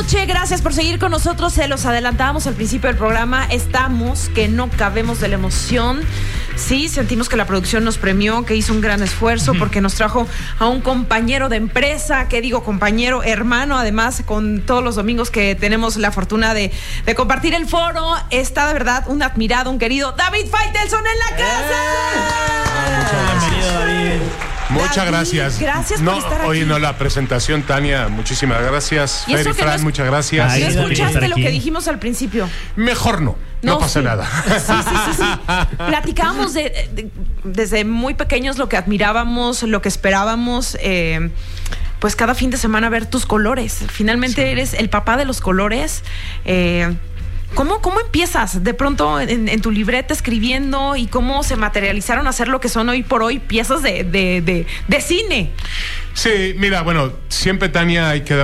Gracias por seguir con nosotros. Se los adelantábamos al principio del programa. Estamos que no cabemos de la emoción. Sí, sentimos que la producción nos premió, que hizo un gran esfuerzo porque nos trajo a un compañero de empresa, que digo compañero, hermano, además con todos los domingos que tenemos la fortuna de compartir el foro. Está de verdad un admirado, un querido David Faitelson en la casa. Bienvenido, David. Muchas gracias. Gracias por estar aquí. Oye, la presentación, Tania, muchísimas gracias. Fer y Fran, muchas gracias. ¿No escuchaste lo que dijimos al principio? Mejor no pasa nada. Sí. Platicábamos desde muy pequeños lo que admirábamos, lo que esperábamos, pues cada fin de semana ver tus colores. Finalmente eres el papá de los colores. ¿Cómo empiezas de pronto en tu libreta escribiendo y cómo se materializaron a ser lo que son hoy por hoy piezas de cine? Sí, mira, bueno, siempre, Tania, hay que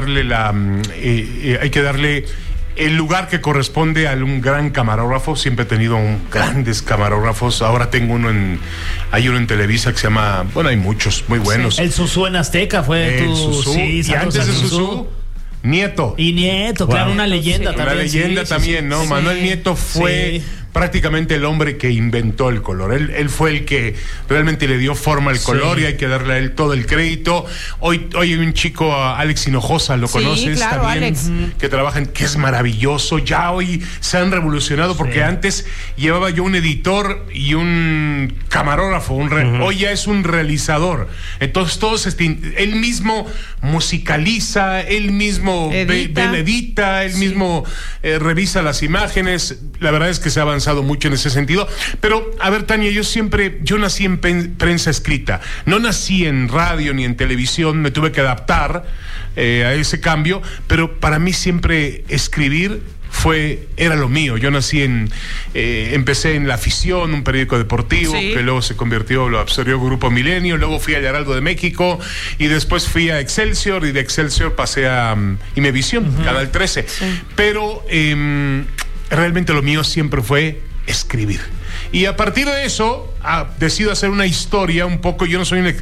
darle el lugar que corresponde a un gran camarógrafo. Siempre he tenido grandes camarógrafos. Ahora tengo hay uno en Televisa que se llama, bueno, hay muchos muy buenos. Sí. El Susú en Azteca fue tu... Susú. Sí, y antes de Susú, Nieto. Y Nieto, claro, una leyenda también. Una leyenda también, ¿no? Sí. Manuel Nieto fue prácticamente el hombre que inventó el color. Él fue el que realmente le dio forma al color y hay que darle a él todo el crédito. Hoy hay un chico, Alex Hinojosa, ¿lo conoces? Claro, también, Alex. Que trabaja que es maravilloso. Ya hoy se han revolucionado porque antes llevaba yo un editor y un camarógrafo. Hoy ya es un realizador. Entonces todos él mismo musicaliza, él mismo edita, él mismo revisa las imágenes. La verdad es que se ha avanzado mucho en ese sentido. Pero, a ver, Tania, yo nací en prensa escrita. No nací en radio ni en televisión. Me tuve que adaptar a ese cambio. Pero para mí siempre escribir era lo mío. Yo empecé en La Afición, un periódico deportivo, que luego lo absorbió Grupo Milenio, luego fui al Heraldo de México y después fui a Excelsior y de Excelsior pasé a Imevisión, Canal 13. Pero realmente lo mío siempre fue escribir. Y a partir de eso, decido hacer una historia un poco. Yo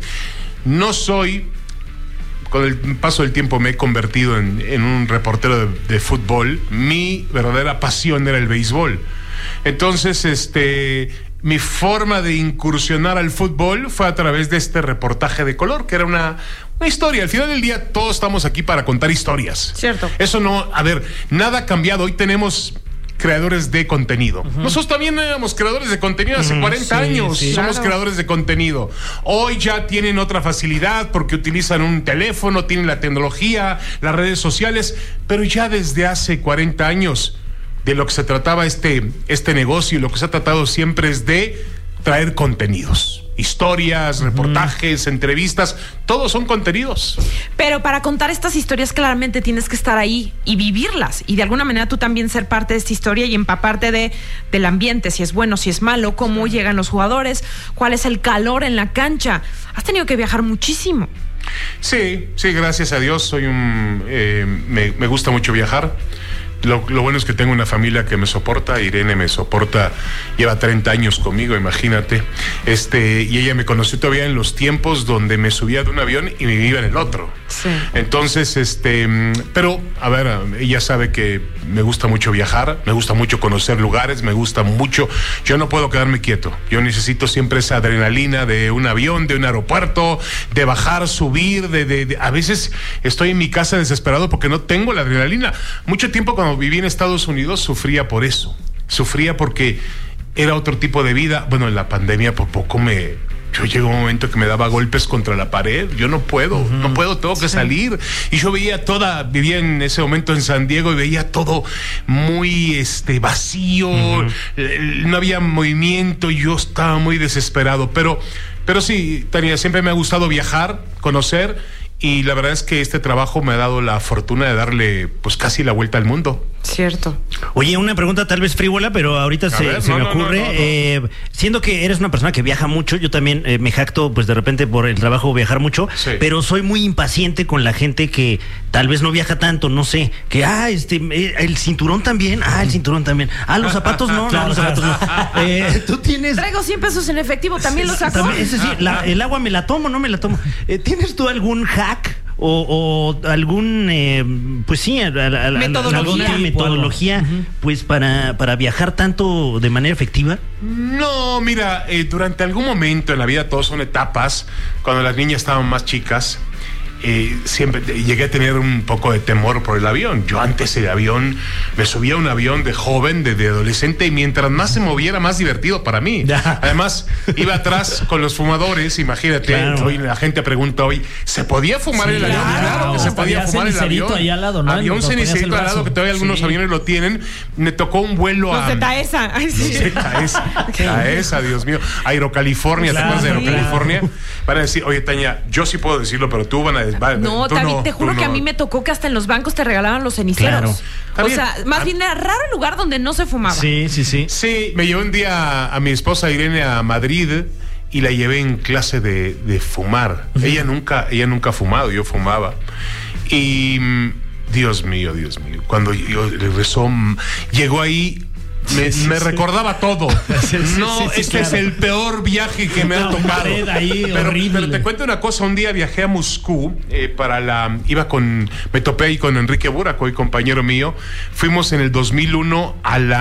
con el paso del tiempo me he convertido en un reportero de fútbol. Mi verdadera pasión era el béisbol. Entonces, mi forma de incursionar al fútbol fue a través de este reportaje de color, que era una historia. Al final del día, todos estamos aquí para contar historias. Cierto. Eso nada ha cambiado. Hoy tenemos creadores de contenido. Nosotros también éramos creadores de contenido hace 40 años. Somos creadores de contenido. Hoy ya tienen otra facilidad porque utilizan un teléfono, tienen la tecnología, las redes sociales, pero ya desde hace 40 años de lo que se trataba este negocio y lo que se ha tratado siempre es de traer contenidos. Historias, reportajes, entrevistas, todos son contenidos. Pero para contar estas historias claramente tienes que estar ahí y vivirlas y de alguna manera tú también ser parte de esta historia y empaparte del ambiente, si es bueno, si es malo, cómo llegan los jugadores, cuál es el calor en la cancha. Has tenido que viajar muchísimo. Sí, gracias a Dios me gusta mucho viajar. Lo bueno es que tengo una familia que me soporta. Irene me soporta, lleva 30 años conmigo, imagínate. Y ella me conoció todavía en los tiempos donde me subía de un avión y me iba en el otro. Sí. Entonces, pero, a ver, ella sabe que me gusta mucho viajar, me gusta mucho conocer lugares, me gusta mucho. Yo no puedo quedarme quieto. Yo necesito siempre esa adrenalina de un avión, de un aeropuerto, de bajar, subir, a veces estoy en mi casa desesperado porque no tengo la adrenalina. Mucho tiempo cuando viví en Estados Unidos sufría por eso. Sufría porque era otro tipo de vida. Bueno, en la pandemia por poco yo llegó un momento que me daba golpes contra la pared. Yo no puedo, tengo que salir. Y yo vivía en ese momento en San Diego y veía todo muy vacío. No había movimiento y yo estaba muy desesperado. Pero sí, Tania, siempre me ha gustado viajar, conocer. Y la verdad es que este trabajo me ha dado la fortuna de darle pues casi la vuelta al mundo. Cierto. Oye, una pregunta tal vez frívola, pero ahorita se me ocurre. Siendo que eres una persona que viaja mucho, yo también me jacto, pues de repente por el trabajo viajar mucho, pero soy muy impaciente con la gente que tal vez no viaja tanto, no sé, que el cinturón también, los zapatos no, los zapatos no. Tú tienes... Traigo 100 pesos en efectivo, también lo saco. Es decir, el agua me la tomo, no me la tomo. ¿Tienes tú algún hack o algún, pues sí, alguna metodología, pues para viajar tanto de manera efectiva? No, mira, durante algún momento en la vida, todos son etapas, cuando las niñas estaban más chicas, siempre llegué a tener un poco de temor por el avión. Yo antes del avión me subía a un avión de joven, de adolescente, y mientras más se moviera, más divertido para mí. Además, iba atrás con los fumadores, imagínate. Claro. Hoy la gente pregunta hoy, ¿se podía fumar en el avión? Claro que se podía fumar en el avión. Ahí al lado, ¿no? Había un cenicerito al lado, que todavía algunos aviones lo tienen. Me tocó un vuelo los de Taesa. Ay, sí. Los de Taesa, Dios mío. Aerocalifornia, ¿te acuerdas de Aerocalifornia? Van a decir, oye, Tania, yo sí puedo decirlo, pero tú van a decir, no, David, te juro que a mí me tocó que hasta en los bancos te regalaban los ceniceros. Claro. O sea, más bien era raro el lugar donde no se fumaba. Sí, me llevé un día a mi esposa Irene a Madrid y la llevé en clase de fumar. Ella nunca ha fumado, yo fumaba. Y Dios mío, cuando yo regresó, llegó ahí. Me recordaba todo. Este es el peor viaje que me ha tocado. Pero te cuento una cosa. Un día viajé a Moscú me topé ahí con Enrique Burak, hoy compañero mío. Fuimos en el 2001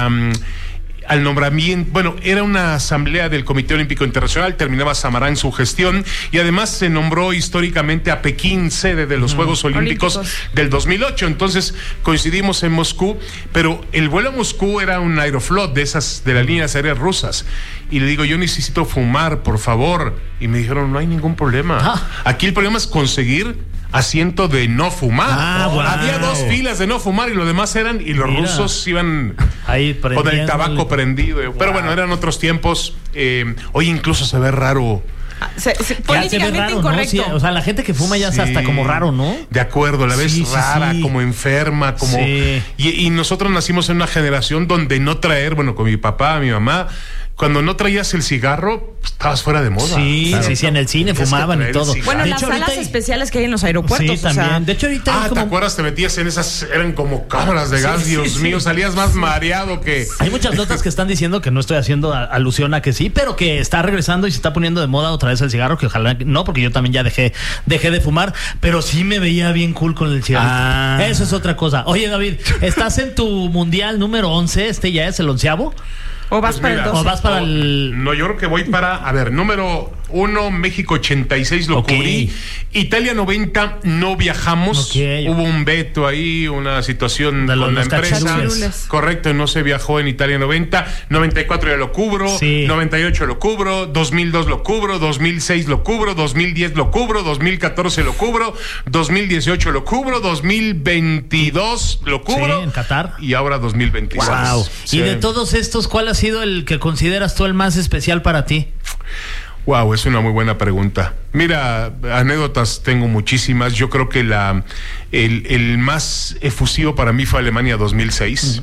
al nombramiento, bueno, era una asamblea del Comité Olímpico Internacional, terminaba Samarán su gestión y además se nombró históricamente a Pekín sede de los Juegos Olímpicos del 2008, entonces coincidimos en Moscú, pero el vuelo a Moscú era un Aeroflot de las líneas aéreas rusas y le digo, yo necesito fumar, por favor, y me dijeron, no hay ningún problema, aquí el problema es conseguir asiento de no fumar. Wow. Había 2 filas de no fumar y lo demás y los rusos iban ahí con el tabaco prendido. Pero bueno, eran otros tiempos. Hoy incluso se ve raro. Políticamente raro, incorrecto. ¿no? Sí, o sea, la gente que fuma ya es hasta como raro, ¿no? De acuerdo, la ves rara, como enferma, como. Y nosotros nacimos en una generación donde no traer, bueno, con mi papá, mi mamá. Cuando no traías el cigarro, estabas fuera de moda. Sí, en el cine fumaban y todo. Bueno, las salas especiales que hay en los aeropuertos. Sí, también. O sea, de hecho, ahorita ¿te acuerdas? Te metías en esas, eran como cámaras de gas, Dios mío, salías más mareado que... Hay muchas notas que están diciendo que no estoy haciendo alusión a que sí, pero que está regresando y se está poniendo de moda otra vez el cigarro, que ojalá no, porque yo también ya dejé de fumar, pero sí me veía bien cool con el cigarro. Eso es otra cosa. Oye, David, ¿estás en tu mundial número 11? ¿Ya es el 11avo? ¿O vas para el 12? ¿O vas para el...? No, yo creo que voy para... A ver, número 1, México 86 lo cubrí. Italia 90 no viajamos. Hubo un veto ahí, una situación con la empresa. Correcto, no se viajó en Italia 90. 94 ya lo cubro. 98 lo cubro. 2002 lo cubro. 2006 lo cubro. 2010 lo cubro. 2014 lo cubro. 2018 lo cubro. 2022 lo cubro. En Qatar. Y ahora 2026. Wow. Y de todos estos, ¿cuál ha sido el que consideras tú el más especial para ti? Wow, es una muy buena pregunta. Mira, anécdotas tengo muchísimas. Yo creo que el más efusivo para mí fue Alemania 2006.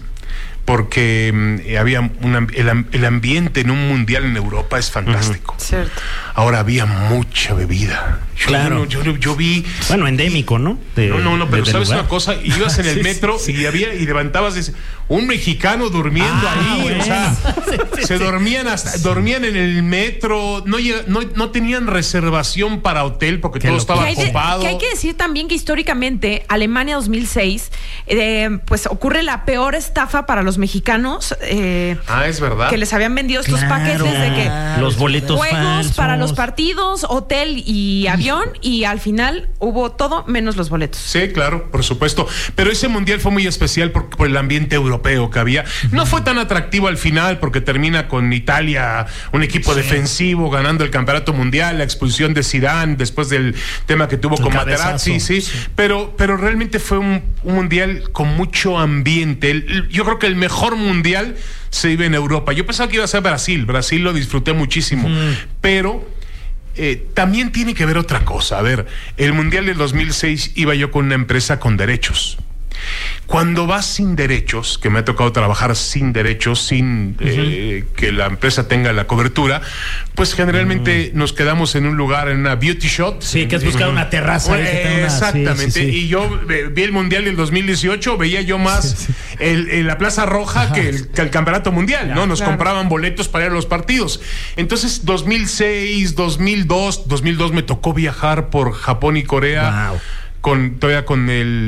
Porque había el ambiente en un mundial en Europa es fantástico. Cierto. Ahora había mucha bebida. Yo vi. Bueno, endémico, ¿no? No, pero ¿sabes una cosa? Ibas en el metro y levantabas un mexicano durmiendo ahí. Bueno. O sea, se dormían en el metro. No tenían reservación para hotel porque todo estaba ocupado. Que hay que decir también que históricamente Alemania 2006 pues ocurre la peor estafa para los mexicanos. Es verdad. Que les habían vendido estos paquetes de que los boletos juegos falsos para los partidos, hotel y avión, y al final hubo todo menos los boletos. Sí, claro, por supuesto. Pero ese mundial fue muy especial por el ambiente europeo que había. No fue tan atractivo al final porque termina con Italia, un equipo defensivo ganando el campeonato mundial, la expulsión de Zidane después del tema que tuvo con Materazzi, pero realmente fue un mundial con mucho ambiente. Yo creo que el mejor mundial se vive en Europa. Yo pensaba que iba a ser Brasil lo disfruté muchísimo, pero también tiene que ver otra cosa. A ver, el mundial del 2006 iba yo con una empresa con derechos. Cuando vas sin derechos, que me ha tocado trabajar sin derechos, sin que la empresa tenga la cobertura, pues generalmente nos quedamos en un lugar, en una beauty shot. Sí, que es buscar una terraza. Exactamente. Y yo vi el Mundial del 2018, veía yo más la Plaza Roja que el Campeonato Mundial, ¿no? Nos compraban boletos para ir a los partidos. Entonces, 2006, 2002 me tocó viajar por Japón y Corea. todavía con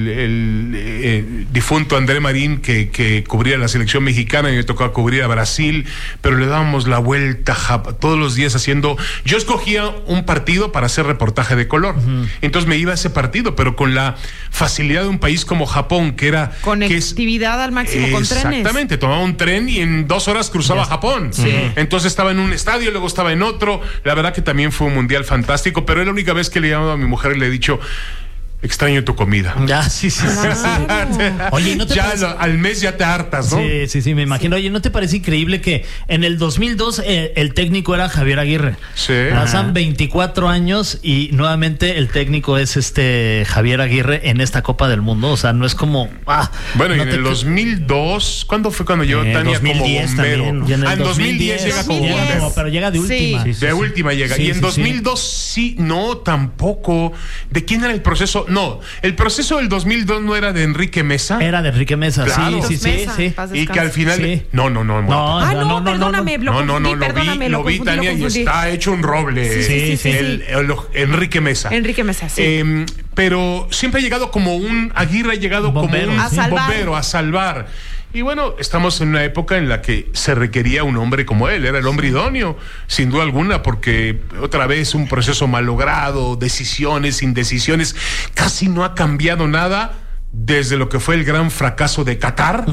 el difunto André Marín, que cubría la selección mexicana, y me tocaba cubrir a Brasil, pero le dábamos la vuelta todos los días haciendo. Yo escogía un partido para hacer reportaje de color. Entonces me iba a ese partido, pero con la facilidad de un país como Japón, que era conectividad al máximo con trenes. Exactamente, tomaba un tren y en 2 horas cruzaba Japón. Entonces estaba en un estadio, luego estaba en otro. La verdad que también fue un mundial fantástico, pero es la única vez que le he llamado a mi mujer y le he dicho: extraño tu comida. Ya, sí. Oye, ¿no te parece? Al mes ya te hartas, ¿no? Sí, me imagino. Oye, ¿no te parece increíble que en el 2002 el técnico era Javier Aguirre? Sí. Pasan 24 años y nuevamente el técnico es Javier Aguirre en esta Copa del Mundo. O sea, no es como... Bueno, no, y en el 2002, ¿cuándo fue cuando llegó Tania como bombero? En 2010 llega como bombero. Pero llega de última. De última llega. Y en 2002 no, tampoco. ¿De quién era el proceso? No, el proceso del 2002 no era de Enrique Mesa. Era de Enrique Mesa, claro. sí. Y que al final... Sí. No. Perdóname, lo vi, Tania, y está hecho un roble. Sí. Enrique Mesa. Sí. Pero siempre ha llegado como Aguirre ha llegado bombero, como un bombero a salvar. Y bueno, estamos en una época en la que se requería un hombre como él, era el hombre idóneo, sin duda alguna, porque otra vez un proceso malogrado, decisiones, indecisiones, casi no ha cambiado nada desde lo que fue el gran fracaso de Qatar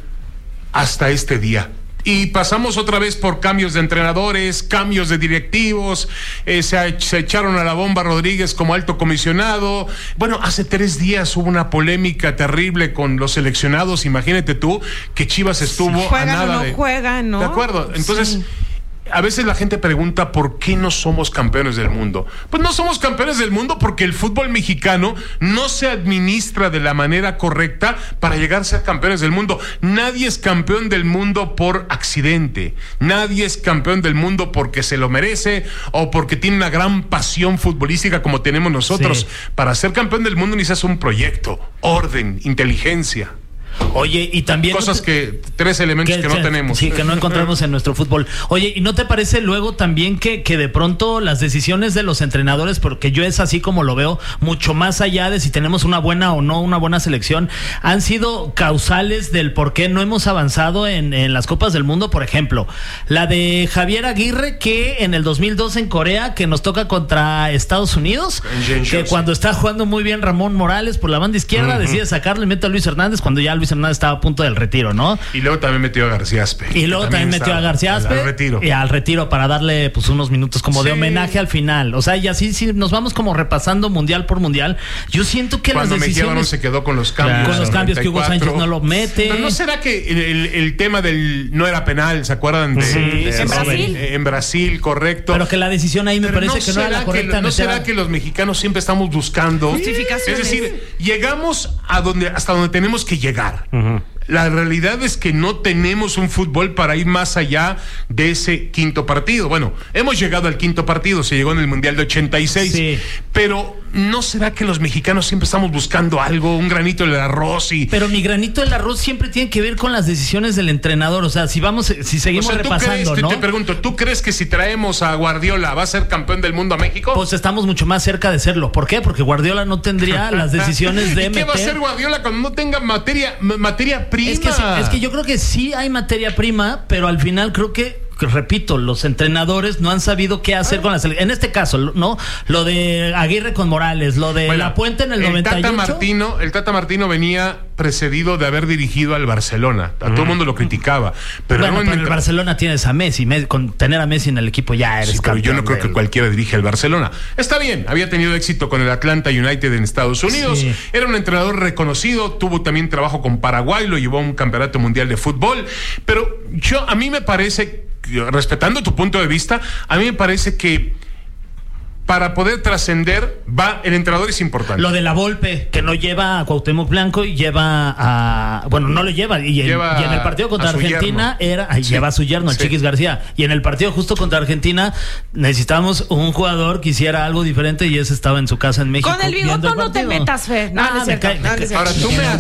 hasta este día. Y pasamos otra vez por cambios de entrenadores, cambios de directivos, se echaron a la bomba Rodríguez como alto comisionado. Bueno, hace 3 días hubo una polémica terrible con los seleccionados. Imagínate tú que Chivas estuvo a nada juegan, ¿no? De acuerdo. Entonces, a veces la gente pregunta ¿por qué no somos campeones del mundo? Pues no somos campeones del mundo porque el fútbol mexicano no se administra de la manera correcta para llegar a ser campeones del mundo. Nadie es campeón del mundo por accidente. Nadie es campeón del mundo porque se lo merece o porque tiene una gran pasión futbolística como tenemos nosotros. Para ser campeón del mundo necesitas un proyecto, orden, inteligencia. Oye, y también... tres elementos que no tenemos. Sí, que no encontramos en nuestro fútbol. Oye, ¿y no te parece luego también que de pronto las decisiones de los entrenadores, porque yo es así como lo veo, mucho más allá de si tenemos una buena o no una buena selección, han sido causales del por qué no hemos avanzado en las Copas del Mundo? Por ejemplo, la de Javier Aguirre, que en el 2002 en Corea, que nos toca contra Estados Unidos, que cuando está jugando muy bien Ramón Morales por la banda izquierda, decide sacarlo y mete a Luis Hernández cuando ya Luis Hernández estaba a punto del retiro, ¿no? Y luego también metió a García Aspe. Al retiro. Y al retiro para darle pues unos minutos como de homenaje al final. O sea, y así nos vamos como repasando mundial por mundial. Yo siento que cuando las decisiones... Cuando se quedó con los cambios. Con los cambios 94, que Hugo Sánchez no lo mete. Pero ¿no será que el tema del no era penal, ¿se acuerdan? En Brasil. En Brasil, correcto. Pero que la decisión ahí me parece que no era la correcta. ¿No será que los mexicanos siempre estamos buscando justificaciones? Es decir, llegamos hasta donde tenemos que llegar. La realidad es que no tenemos un fútbol para ir más allá de ese quinto partido. Bueno, hemos llegado al quinto partido, se llegó en el Mundial de 86, pero ¿no será que los mexicanos siempre estamos buscando algo, un granito del arroz? Pero mi granito del arroz siempre tiene que ver con las decisiones del entrenador. O sea, si seguimos repasando, ¿no? Te pregunto, ¿tú crees que si traemos a Guardiola va a ser campeón del mundo a México? Pues estamos mucho más cerca de serlo. ¿Por qué? Porque Guardiola no tendría las decisiones de ¿Y qué va a hacer Guardiola cuando no tenga materia prima? Es que yo creo que sí hay materia prima, pero al final creo que, repito, los entrenadores no han sabido qué hacer con la selección. En este caso, ¿no? Lo de Aguirre con Morales, lo de La Puente en el 98. El Tata Martino venía precedido de haber dirigido al Barcelona. A todo el mundo lo criticaba. Pero el Barcelona tienes a Messi. Con tener a Messi en el equipo ya eres campeón. Pero yo no creo que cualquiera dirige al Barcelona. Está bien, había tenido éxito con el Atlanta United en Estados Unidos. Era un entrenador reconocido. Tuvo también trabajo con Paraguay. Lo llevó a un campeonato mundial de fútbol. Pero a mí me parece, respetando tu punto de vista, a mí me parece que para poder trascender, el entrenador es importante. Lo de la Volpe, que no lleva a Cuauhtémoc Blanco y lleva a... Bueno, no lo lleva. Y en el partido contra Argentina lleva a su yerno, el Chiquis García. Y en el partido justo contra Argentina necesitábamos un jugador que hiciera algo diferente y ese estaba en su casa en México. Con el bigotón no te metas, Fer. Ahora,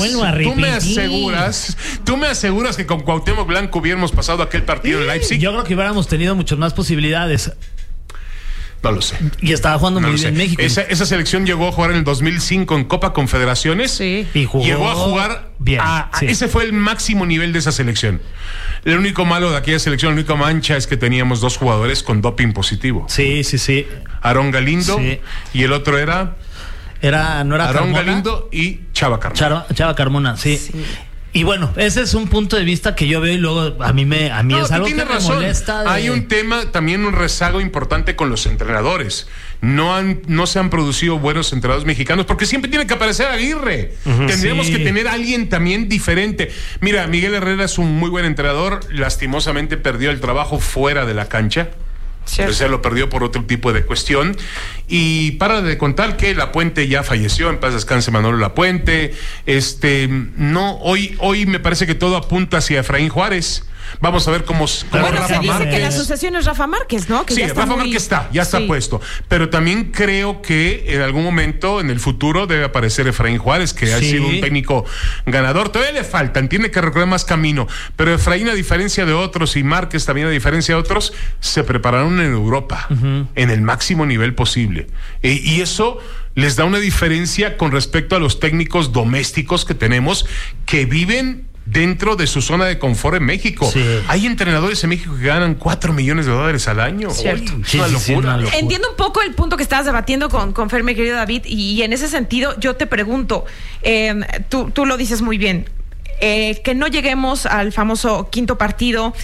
tú me aseguras que con Cuauhtémoc Blanco hubiéramos pasado aquel partido en Leipzig. Yo creo que hubiéramos tenido muchas más posibilidades. No lo sé. Y estaba jugando muy bien México. Esa selección llegó a jugar en el 2005 en Copa Confederaciones. Sí. Y llegó a jugar bien. Ese fue el máximo nivel de esa selección. Lo único malo de aquella selección, la única mancha es que teníamos 2 jugadores con doping positivo. Sí. Aarón Galindo y el otro era... no era Aarón Carmona. Galindo y Chava Carmona. Chava Carmona, sí. Y bueno, ese es un punto de vista que yo veo y luego a mí es algo que me molesta. Hay un tema, también un rezago importante con los entrenadores. No se han producido buenos entrenadores mexicanos porque siempre tiene que aparecer Aguirre. Tendríamos que tener a alguien también diferente. Mira, Miguel Herrera es un muy buen entrenador. Lastimosamente perdió el trabajo fuera de la cancha. O sea, lo perdió por otro tipo de cuestión. Y para de contar que Lapuente ya falleció, en paz descanse Manolo Lapuente. Hoy me parece que todo apunta hacia Efraín Juárez. Vamos a ver cómo bueno, Rafa se dice Márquez. que la asociación es Rafa Márquez, ¿no? Que sí, ya está Rafa Márquez ya está puesto. Pero también creo que en algún momento, en el futuro, debe aparecer Efraín Juárez, que ha sido un técnico ganador. Todavía le faltan, tiene que recorrer más camino. Pero Efraín, a diferencia de otros, y Márquez también, a diferencia de otros, se prepararon en Europa, en el máximo nivel posible. Y eso les da una diferencia con respecto a los técnicos domésticos que tenemos, que viven dentro de su zona de confort en México. Hay entrenadores en México que ganan $4 millones al año. Cierto. Es una locura. Entiendo un poco el punto que estabas debatiendo con Fer, mi querido David, y en ese sentido yo te pregunto, tú lo dices muy bien. Que no lleguemos al famoso quinto partido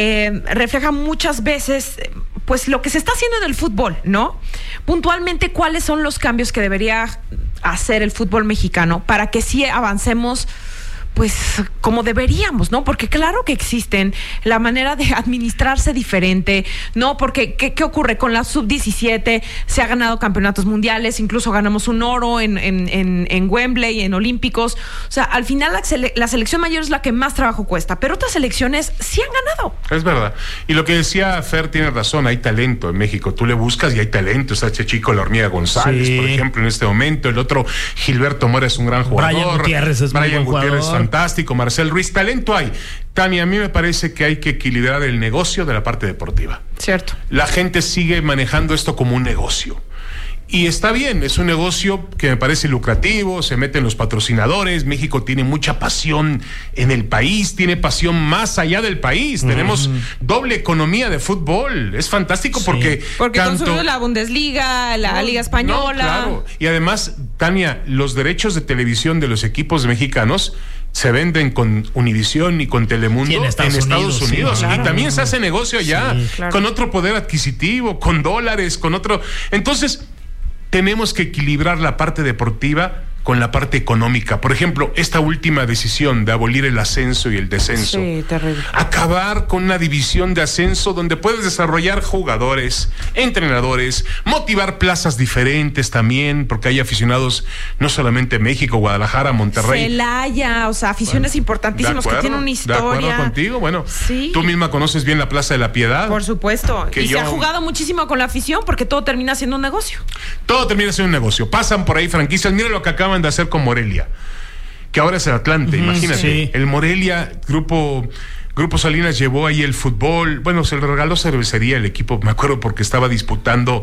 refleja muchas veces pues lo que se está haciendo en el fútbol, ¿no? Puntualmente, ¿cuáles son los cambios que debería hacer el fútbol mexicano para que sí avancemos pues como deberíamos, ¿no? Porque claro que existen la manera de administrarse diferente, ¿no? Porque ¿qué ocurre? Con la sub-17 se ha ganado campeonatos mundiales, incluso ganamos un oro en Wembley, en Olímpicos. O sea, al final la selección mayor es la que más trabajo cuesta, pero otras selecciones sí han ganado. Es verdad. Y lo que decía Fer tiene razón, hay talento en México. Tú le buscas y hay talento. Está este chico La Hormiga González, por ejemplo, en este momento. El otro, Gilberto Mora, es un gran jugador. Brian Gutiérrez es muy buen jugador. Fantástico, Marcel Ruiz, talento hay. Tania, a mí me parece que hay que equilibrar el negocio de la parte deportiva. Cierto. La gente sigue manejando esto como un negocio. Y está bien, es un negocio que me parece lucrativo, se meten los patrocinadores, México tiene mucha pasión en el país, tiene pasión más allá del país, tenemos doble economía de fútbol, es fantástico porque consume la Bundesliga, la Liga Española. Claro, y además, Tania, los derechos de televisión de los equipos mexicanos se venden con Univisión y con Telemundo en Estados Unidos. Y también se hace negocio allá, con otro poder adquisitivo, con dólares, con otro... Entonces, tenemos que equilibrar la parte deportiva con la parte económica. Por ejemplo, esta última decisión de abolir el ascenso y el descenso. Sí, terrible. Acabar con una división de ascenso donde puedes desarrollar jugadores, entrenadores, motivar plazas diferentes también, porque hay aficionados no solamente en México, Guadalajara, Monterrey. Celaya, o sea, aficiones importantísimas que tienen una historia. De acuerdo contigo, bueno. Sí. Tú misma conoces bien la Plaza de la Piedad. Por supuesto. Y se ha jugado muchísimo con la afición porque todo termina siendo un negocio. Todo termina siendo un negocio. Pasan por ahí franquicias. Mira lo que acaban de hacer con Morelia, que ahora es el Atlante, imagínate. El Morelia, Grupo Salinas llevó ahí el fútbol, bueno, se le regaló cervecería al equipo, me acuerdo, porque estaba disputando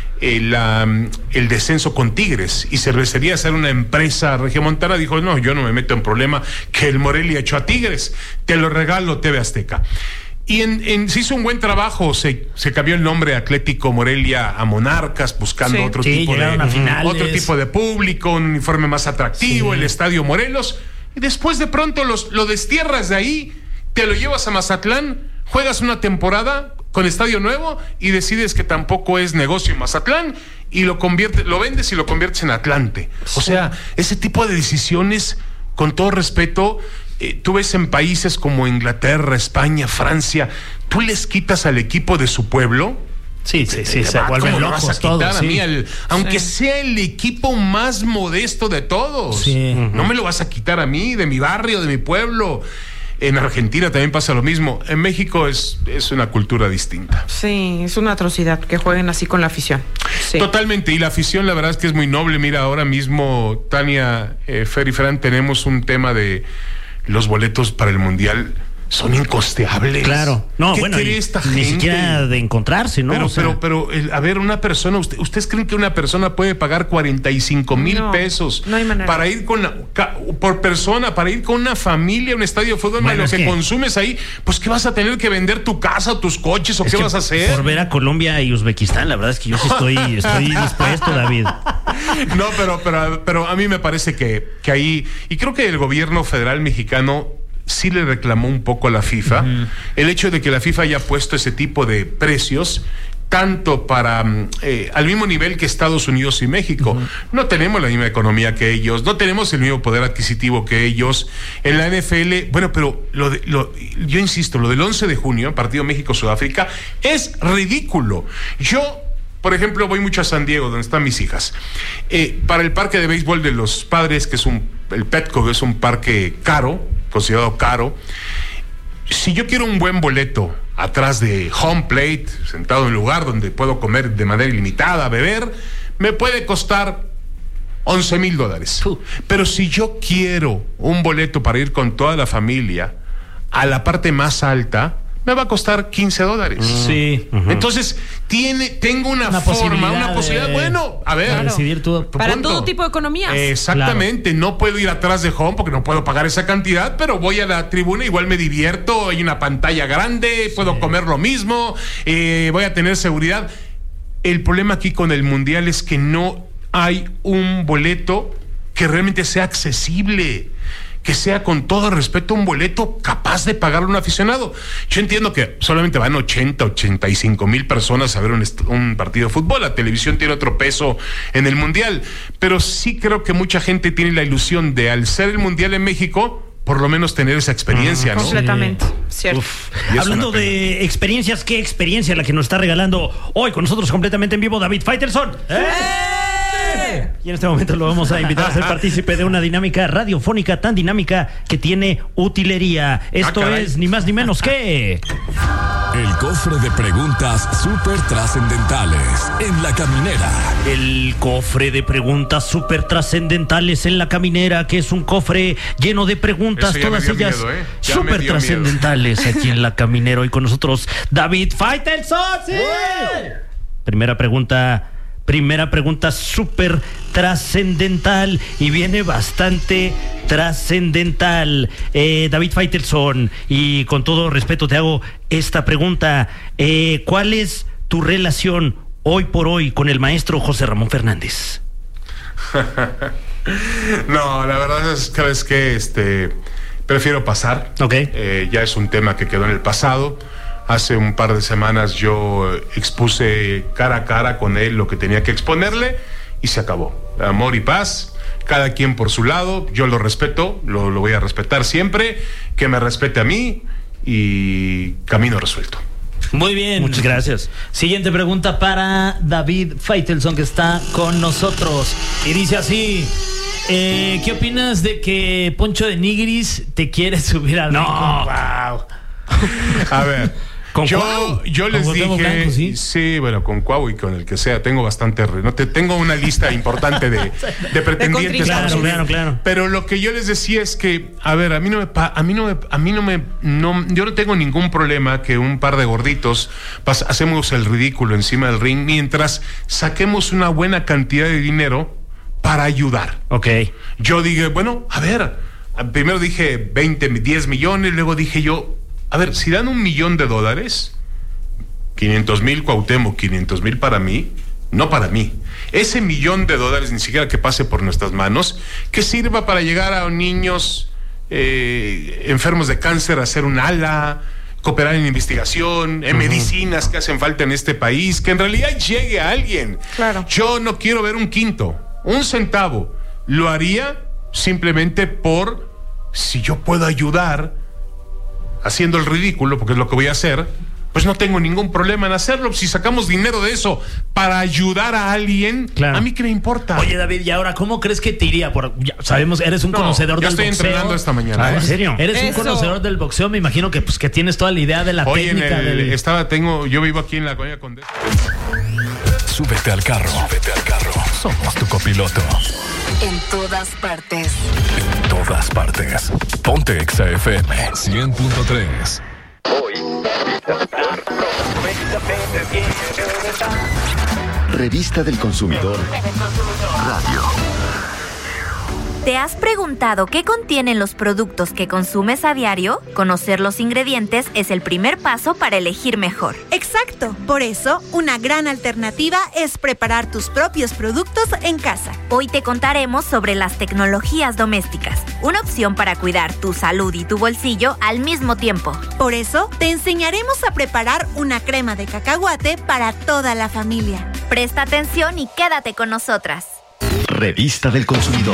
el descenso con Tigres, y Cervecería, ser una empresa regiomontana, dijo, no, yo no me meto en problema que el Morelia echó a Tigres, te lo regalo, TV Azteca. Y se hizo un buen trabajo, se cambió el nombre Atlético Morelia a Monarcas, buscando otro tipo de público, un uniforme más atractivo, el Estadio Morelos, y después de pronto lo destierras de ahí, te lo llevas a Mazatlán, juegas una temporada con estadio nuevo y decides que tampoco es negocio en Mazatlán y lo vendes y lo conviertes en Atlante. O sea, ese tipo de decisiones, con todo respeto, tú ves en países como Inglaterra, España, Francia, tú les quitas al equipo de su pueblo. Sí, se vuelven locos todos. Aunque sea el equipo más modesto de todos. No me lo vas a quitar a mí, de mi barrio, de mi pueblo. En Argentina también pasa lo mismo. En México es una cultura distinta. Sí, es una atrocidad que jueguen así con la afición. Sí. Totalmente, y la afición la verdad es que es muy noble. Mira, ahora mismo, Tania, Fer y Fran, tenemos un tema de los boletos para el Mundial. son incosteables. Claro. No, ¿Qué bueno, cree esta gente? Ni siquiera de encontrarse, ¿no? Pero, a ver, una persona, ¿ustedes creen que una persona puede pagar 45,000 pesos no hay manera. para ir por persona, para ir con una familia a un estadio de fútbol? Bueno, lo que consumes ahí, pues ¿qué vas a tener que vender tu casa, tus coches o qué vas a hacer? Por ver a Colombia y Uzbekistán, la verdad es que yo sí estoy dispuesto, David. No, pero a mí me parece que ahí, y creo que el gobierno federal mexicano sí le reclamó un poco a la FIFA el hecho de que la FIFA haya puesto ese tipo de precios tanto para al mismo nivel que Estados Unidos y México. No tenemos la misma economía que ellos, no tenemos el mismo poder adquisitivo que ellos. En la NFL, bueno, pero yo insisto, lo del 11 de junio, partido México-Sudáfrica, es ridículo. Yo, por ejemplo, voy mucho a San Diego, donde están mis hijas. Para el parque de béisbol de los Padres, que es el Petco, que es un parque caro, considerado caro. Si yo quiero un buen boleto atrás de home plate, sentado en un lugar donde puedo comer de manera ilimitada, beber, me puede costar $11,000. Pero si yo quiero un boleto para ir con toda la familia a la parte más alta, me va a costar $15. Sí. Entonces, tengo una posibilidad. Bueno, a ver. Decidir tú. Para todo tipo de economías. Exactamente. Claro. No puedo ir atrás de home porque no puedo pagar esa cantidad, pero voy a la tribuna, igual me divierto. Hay una pantalla grande, puedo comer lo mismo, voy a tener seguridad. El problema aquí con el Mundial es que no hay un boleto que realmente sea accesible, que sea, con todo respeto, un boleto capaz de pagarlo un aficionado. Yo entiendo que solamente van 85,000 personas a ver un partido de fútbol. La televisión tiene otro peso en el Mundial, pero sí creo que mucha gente tiene la ilusión de, al ser el Mundial en México, por lo menos tener esa experiencia, ¿no? Completamente, cierto. Hablando de experiencias, ¿qué experiencia la que nos está regalando hoy con nosotros completamente en vivo David Faitelson? Y en este momento lo vamos a invitar a ser partícipe de una dinámica radiofónica tan dinámica que tiene utilería. Esto es ni más ni menos que... El cofre de preguntas súper trascendentales en La Caminera. El cofre de preguntas súper trascendentales en La Caminera, que es un cofre lleno de preguntas, todas ellas súper trascendentales aquí en La Caminera. Hoy con nosotros David Faitelson. ¡Sí! Primera pregunta súper trascendental y viene bastante trascendental. David Faitelson, y con todo respeto te hago esta pregunta. ¿Cuál es tu relación hoy por hoy con el maestro José Ramón Fernández? No, la verdad es que prefiero pasar. Ya es un tema que quedó en el pasado. Hace un par de semanas yo expuse cara a cara con él lo que tenía que exponerle y se acabó. Amor y paz, cada quien por su lado. Yo lo respeto, lo voy a respetar siempre. Que me respete a mí y camino resuelto. Muy bien. Muchas gracias. Siguiente pregunta para David Faitelson, que está con nosotros. Y dice así: ¿qué opinas de que Poncho de Nigris te quiere subir al ring? Wow. A ver. Yo les dije, Blanco, ¿sí? Bueno, con Cuau y con el que sea, tengo bastante, tengo una lista importante de pretendientes. Claro. Pero lo que yo les decía es que, a ver, yo no tengo ningún problema que un par de gorditos hacemos el ridículo encima del ring mientras saquemos una buena cantidad de dinero para ayudar. Yo dije, bueno, a ver, primero dije 10 millones, luego dije yo, a ver, si dan $1 millón, 500,000 Cuauhtémoc, 500,000 para mí, no para mí. Ese $1 millón, ni siquiera que pase por nuestras manos, que sirva para llegar a niños enfermos de cáncer, hacer un ala, cooperar en investigación, en medicinas que hacen falta en este país, que en realidad llegue a alguien. Claro. Yo no quiero ver un quinto, un centavo. Lo haría simplemente si yo puedo ayudar haciendo el ridículo, porque es lo que voy a hacer, pues no tengo ningún problema en hacerlo. Si sacamos dinero de eso para ayudar a alguien, ¿a mí qué me importa? Oye, David, ¿y ahora cómo crees que te iría? Sabemos, eres un conocedor del boxeo. Yo estoy entrenando esta mañana. ¿En serio? Eres un conocedor del boxeo, me imagino que tienes toda la idea de la técnica. Yo vivo aquí en la Colonia Condesa. Súbete al carro. Somos tu copiloto. En todas partes. En todas partes. Ponte Exa FM 100.3. Revista del Consumidor Radio. ¿Te has preguntado qué contienen los productos que consumes a diario? Conocer los ingredientes es el primer paso para elegir mejor. Exacto. Por eso, una gran alternativa es preparar tus propios productos en casa. Hoy te contaremos sobre las tecnologías domésticas, una opción para cuidar tu salud y tu bolsillo al mismo tiempo. Por eso, te enseñaremos a preparar una crema de cacahuate para toda la familia. Presta atención y quédate con nosotras. Revista del Consumidor.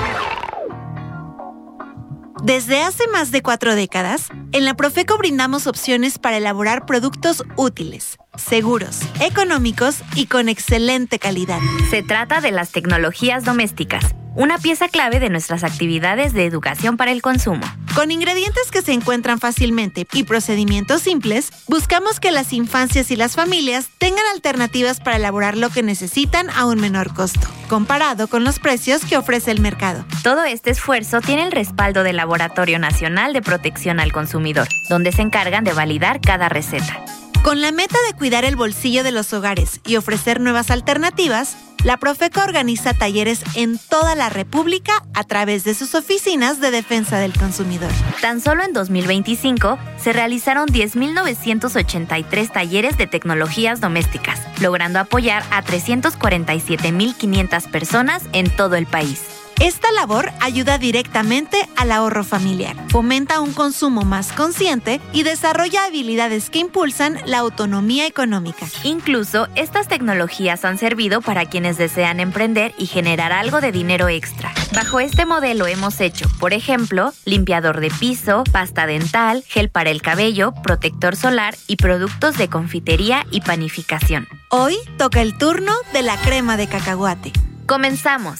Desde hace más de 4 décadas, en la Profeco brindamos opciones para elaborar productos útiles, seguros, económicos y con excelente calidad. Se trata de las tecnologías domésticas, una pieza clave de nuestras actividades de educación para el consumo. Con ingredientes que se encuentran fácilmente y procedimientos simples, buscamos que las infancias y las familias tengan alternativas para elaborar lo que necesitan a un menor costo, comparado con los precios que ofrece el mercado. Todo este esfuerzo tiene el respaldo del Laboratorio Nacional de Protección al Consumidor, donde se encargan de validar cada receta. Con la meta de cuidar el bolsillo de los hogares y ofrecer nuevas alternativas, la Profeco organiza talleres en toda la República a través de sus oficinas de defensa del consumidor. Tan solo en 2025 se realizaron 10.983 talleres de tecnologías domésticas, logrando apoyar a 347.500 personas en todo el país. Esta labor ayuda directamente al ahorro familiar, fomenta un consumo más consciente y desarrolla habilidades que impulsan la autonomía económica. Incluso, estas tecnologías han servido para quienes desean emprender y generar algo de dinero extra. Bajo este modelo hemos hecho, por ejemplo, limpiador de piso, pasta dental, gel para el cabello, protector solar y productos de confitería y panificación. Hoy toca el turno de la crema de cacahuate. ¡Comenzamos!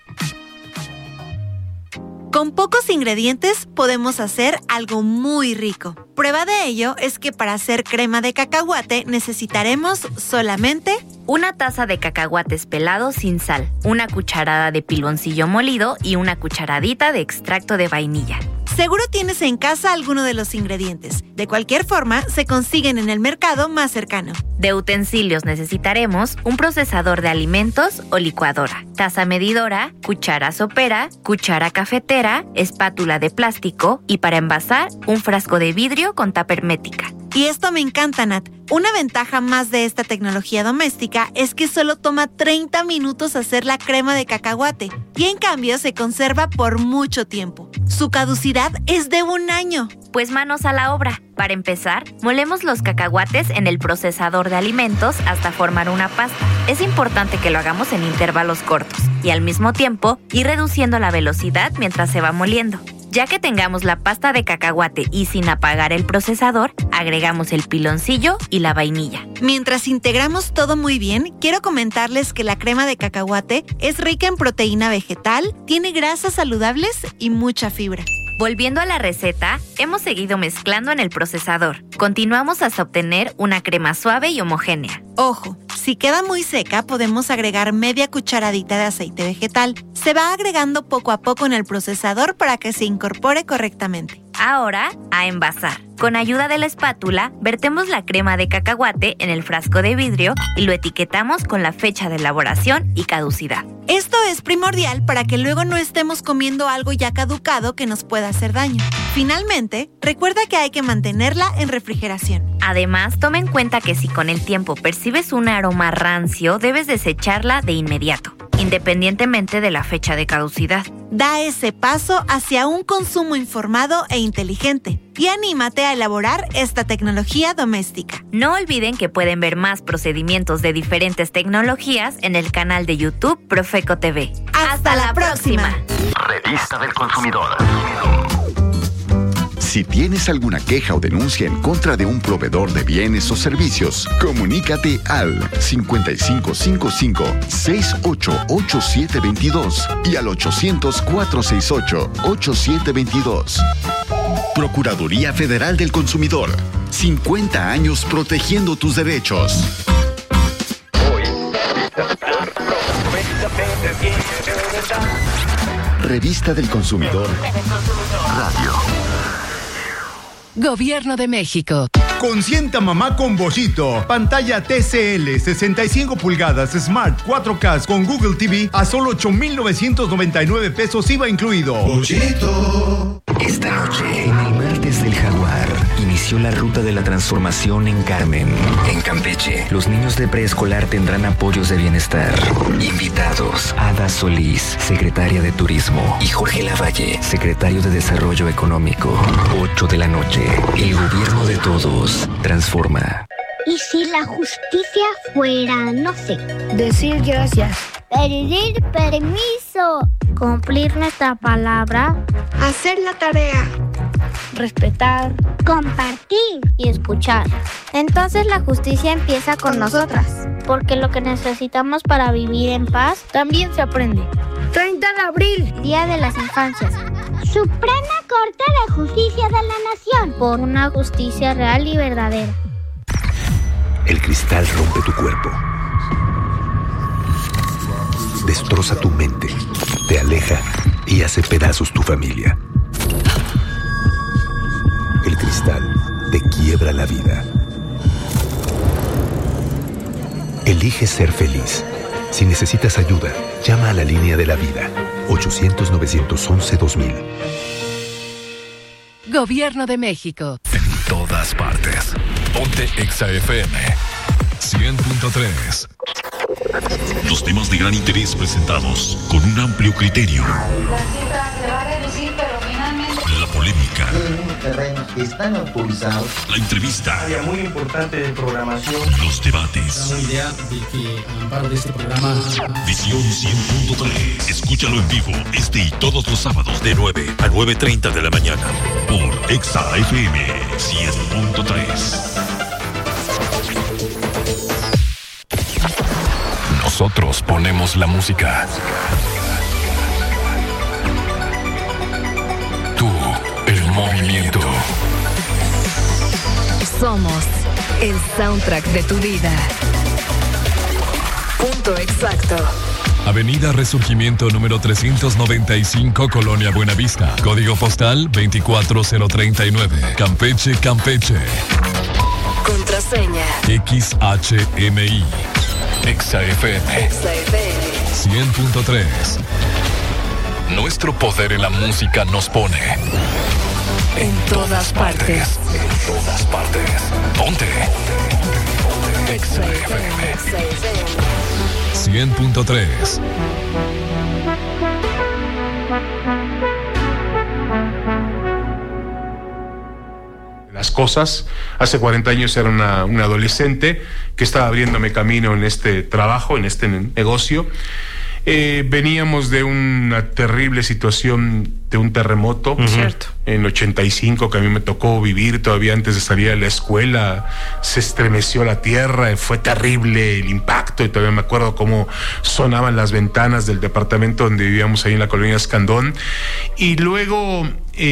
Con pocos ingredientes podemos hacer algo muy rico. Prueba de ello es que para hacer crema de cacahuate necesitaremos solamente una taza de cacahuates pelados sin sal, una cucharada de piloncillo molido y una cucharadita de extracto de vainilla. Seguro tienes en casa alguno de los ingredientes. De cualquier forma, se consiguen en el mercado más cercano. De utensilios necesitaremos un procesador de alimentos o licuadora, taza medidora, cuchara sopera, cuchara cafetera, espátula de plástico y para envasar un frasco de vidrio con tapa hermética. Y esto me encanta, Nat. Una ventaja más de esta tecnología doméstica es que solo toma 30 minutos hacer la crema de cacahuate y en cambio se conserva por mucho tiempo. Su caducidad es de 1 año. Pues manos a la obra. Para empezar, molemos los cacahuates en el procesador de alimentos hasta formar una pasta. Es importante que lo hagamos en intervalos cortos y al mismo tiempo ir reduciendo la velocidad mientras se va moliendo. Ya que tengamos la pasta de cacahuate y sin apagar el procesador, agregamos el piloncillo y la vainilla. Mientras integramos todo muy bien, quiero comentarles que la crema de cacahuate es rica en proteína vegetal, tiene grasas saludables y mucha fibra. Volviendo a la receta, hemos seguido mezclando en el procesador. Continuamos hasta obtener una crema suave y homogénea. Ojo, si queda muy seca, podemos agregar media cucharadita de aceite vegetal. Se va agregando poco a poco en el procesador para que se incorpore correctamente. Ahora, a envasar. Con ayuda de la espátula, vertemos la crema de cacahuate en el frasco de vidrio y lo etiquetamos con la fecha de elaboración y caducidad. Esto es primordial para que luego no estemos comiendo algo ya caducado que nos pueda hacer daño. Finalmente, recuerda que hay que mantenerla en refrigeración. Además, toma en cuenta que si con el tiempo percibes un aroma rancio, debes desecharla de inmediato, independientemente de la fecha de caducidad. Da ese paso hacia un consumo informado e inteligente y anímate a elaborar esta tecnología doméstica. No olviden que pueden ver más procedimientos de diferentes tecnologías en el canal de YouTube Profeco TV. ¡Hasta la próxima! Revista del Consumidor. Si tienes alguna queja o denuncia en contra de un proveedor de bienes o servicios, comunícate al 5555-688722 y al 800-468-8722. Procuraduría Federal del Consumidor. 50 años protegiendo tus derechos. Hoy, Revista del Consumidor. Radio. Gobierno de México. Consienta mamá con Bollito. Pantalla TCL 65 pulgadas Smart 4K con Google TV a solo 8,999 pesos IVA incluido. Bollito. Esta noche, en el Martes del Jaguar, inició la ruta de la transformación en Carmen, en Campeche. Los niños de preescolar tendrán apoyos de bienestar. Invitados: Ada Solís, secretaria de Turismo, y Jorge Lavalle, secretario de Desarrollo Económico. 8 de la noche. El gobierno de todos transforma. ¿Y si la justicia fuera, no sé, decir gracias, pedir permiso, cumplir nuestra palabra, hacer la tarea, respetar, compartir y escuchar? Entonces la justicia empieza con nosotras, porque lo que necesitamos para vivir en paz también se aprende. 30 de abril, Día de las Infancias. Suprema Corte de Justicia de la Nación. Por una justicia real y verdadera. El cristal rompe tu cuerpo. Destroza tu mente. Te aleja y hace pedazos tu familia. El cristal te quiebra la vida. Elige ser feliz. Si necesitas ayuda, llama a la línea de la vida. 800-911-2000. Gobierno de México. En todas partes. Ponte Exa FM 100.3. Los temas de gran interés presentados con un amplio criterio. La cifra se va a reducir, pero finalmente... La polémica. Los terrenos están autorizados. La entrevista. Área muy importante de programación. Los debates. La idea de que al amparo de este programa. Visión 100.3. Escúchalo en vivo este y todos los sábados de 9 a 9:30 de la mañana por Exa FM 100.3. Nosotros ponemos la música. Tú, el movimiento. Somos el soundtrack de tu vida. Punto exacto. Avenida Resurgimiento número 395, Colonia Buenavista. Código postal 24039. Campeche, Campeche. Contraseña XHMI. Exa FM 100.3. Nuestro poder en la música nos pone en todas partes. En todas partes. Ponte Exa FM 100.3. Las cosas. Hace 40 años era una adolescente que estaba abriéndome camino en este trabajo, en este negocio. Veníamos de una terrible situación de un terremoto. Cierto. En 85, que a mí me tocó vivir todavía antes de salir a la escuela. Se estremeció la tierra, fue terrible el impacto, y todavía me acuerdo cómo sonaban las ventanas del departamento donde vivíamos ahí en la colonia Escandón. Y luego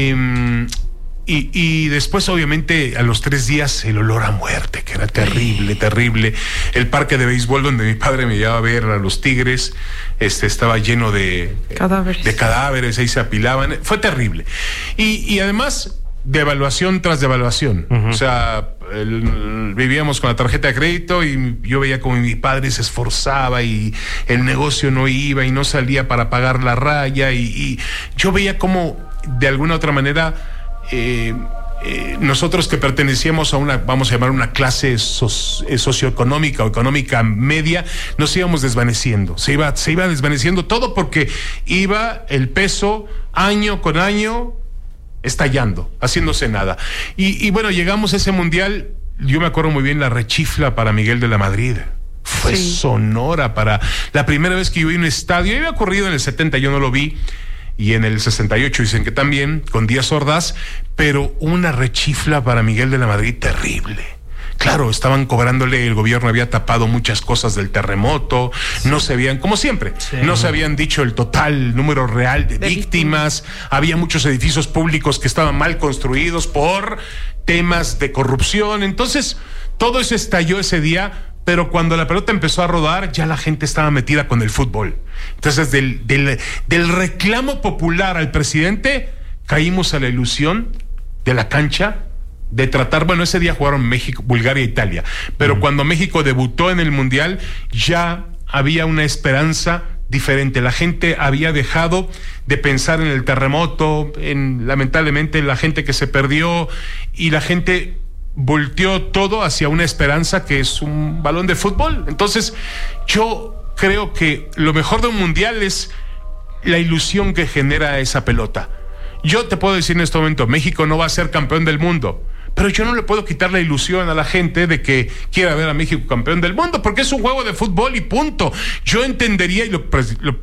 y después, obviamente, a los 3 días, el olor a muerte, que era terrible, terrible. El parque de béisbol donde mi padre me llevaba a ver a los Tigres, estaba lleno de cadáveres, ahí se apilaban. Fue terrible. Y además, devaluación tras devaluación. O sea, vivíamos con la tarjeta de crédito y yo veía como mi padre se esforzaba y el negocio no iba y no salía para pagar la raya. Y yo veía como, de alguna otra manera, nosotros que pertenecíamos a una, vamos a llamar, una clase socioeconómica o económica media, nos íbamos desvaneciendo. Se iba desvaneciendo todo porque iba el peso año con año estallando, haciéndose nada. Y bueno, llegamos a ese mundial. Yo me acuerdo muy bien la rechifla para Miguel de la Madrid. Fue sonora. Para la primera vez que yo vi un estadio. Había ocurrido en el 70, yo no lo vi. Y en el 68 dicen que también, con Díaz Ordaz, pero una rechifla para Miguel de la Madrid terrible. Claro, estaban cobrándole, el gobierno había tapado muchas cosas del terremoto, no se habían, como siempre, no se habían dicho el total número real de víctimas, había muchos edificios públicos que estaban mal construidos por temas de corrupción. Entonces, todo eso estalló ese día, pero cuando la pelota empezó a rodar, ya la gente estaba metida con el fútbol. Entonces, del reclamo popular al presidente, caímos a la ilusión de la cancha, de tratar, bueno, ese día jugaron México, Bulgaria e Italia, pero cuando México debutó en el Mundial, ya había una esperanza diferente. La gente había dejado de pensar en el terremoto, lamentablemente la gente que se perdió, y la gente volteó todo hacia una esperanza que es un balón de fútbol. Entonces, yo creo que lo mejor de un mundial es la ilusión que genera esa pelota. Yo te puedo decir en este momento, México no va a ser campeón del mundo, pero yo no le puedo quitar la ilusión a la gente de que quiera ver a México campeón del mundo, porque es un juego de fútbol y punto. Yo entendería, y lo